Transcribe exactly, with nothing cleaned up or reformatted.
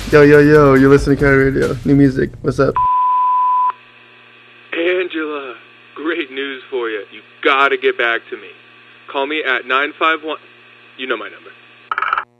Yo, yo, yo, you're listening to County Radio. New music. What's up? Angela, great news for you. You gotta get back to me. Call me at nine five one. You know my number.